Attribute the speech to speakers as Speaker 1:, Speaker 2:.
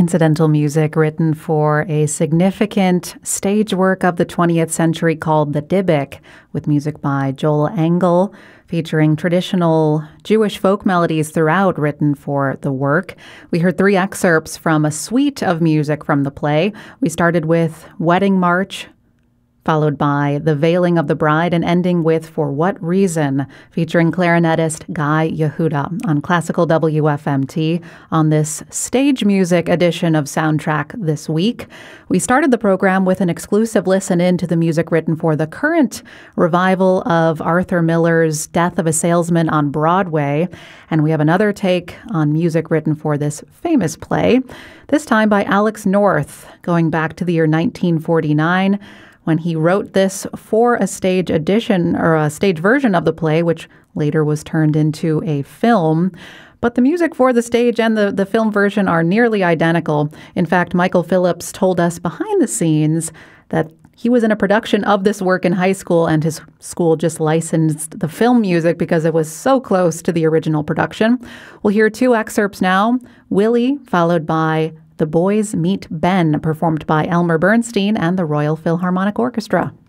Speaker 1: incidental music written for a significant stage work of the 20th century called The Dybbuk, with music by Joel Engel, featuring traditional Jewish folk melodies throughout written for the work. We heard 3 excerpts from a suite of music from the play. We started with Wedding March, followed by The Veiling of the Bride, and ending with For What Reason, featuring clarinetist Guy Yehuda on Classical WFMT on this stage music edition of Soundtrack This Week. We started the program with an exclusive listen-in to the music written for the current revival of Arthur Miller's Death of a Salesman on Broadway, and we have another take on music written for this famous play, this time by Alex North, going back to the year 1949, when he wrote this for a stage edition or a stage version of the play, which later was turned into a film. But the music for the stage and the film version are nearly identical. In fact, Michael Phillips told us behind the scenes that he was in a production of this work in high school, and his school just licensed the film music because it was so close to the original production. We'll hear 2 excerpts now, Willie, followed by The Boys Meet Ben, performed by Elmer Bernstein and the Royal Philharmonic Orchestra.